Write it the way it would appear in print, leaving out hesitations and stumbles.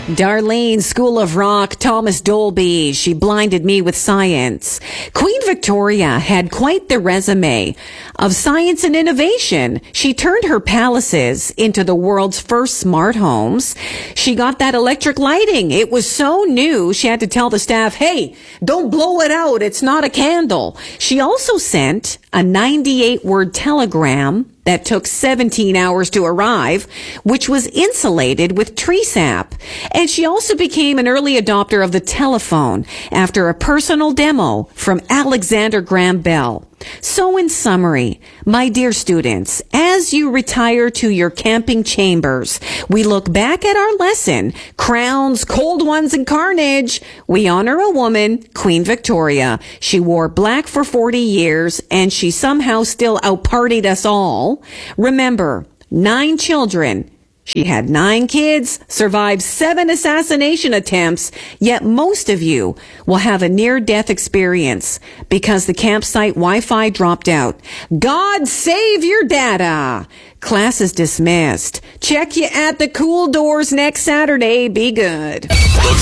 Darlene, School of Rock, Thomas Dolby. She blinded me with science. Queen Victoria had quite the resume of science and innovation. She turned her palaces into the world's first smart homes. She got that electric lighting. It was so new, she had to tell the staff, hey, don't blow it out. It's not a candle. She also sent a 98-word telegram that took 17 hours to arrive, which was insulated with tree sap. And she also became an early adopter of the telephone after a personal demo from Alexander Graham Bell. So in summary, my dear students, as you retire to your camping chambers, we look back at our lesson, crowns, cold ones, and carnage. We honor a woman, Queen Victoria. She wore black for 40 years, and she somehow still outpartied us all. Remember, 9 children. She had 9 kids, survived 7 assassination attempts, yet most of you will have a near-death experience because the campsite Wi-Fi dropped out. God save your data! Class is dismissed. Check you at the Cool Doors next Saturday. Be good.